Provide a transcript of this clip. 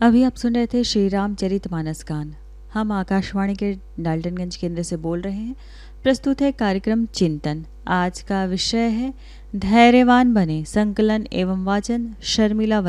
अभी आप सुन रहे थे श्री रामचरितमानस गान। हम आकाशवाणी के डाल्टनगंज केंद्र से बोल रहे हैं। प्रस्तुत है कार्यक्रम चिंतन। आज का विषय है धैर्यवान बने। संकलन एवं वाचन शर्मिला